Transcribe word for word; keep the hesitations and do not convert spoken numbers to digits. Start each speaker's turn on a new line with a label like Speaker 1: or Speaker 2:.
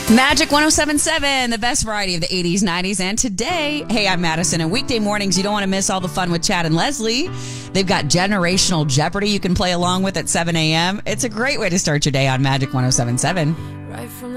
Speaker 1: Magic one oh seven point seven, the best variety of the eighties, nineties, and today. Hey, I'm Madison, and weekday mornings, you don't want to miss all the fun with Chad and Leslie. They've got Generational Jeopardy you can play along with at seven a.m. It's a great way to start your day on Magic one oh seven point seven. Right from the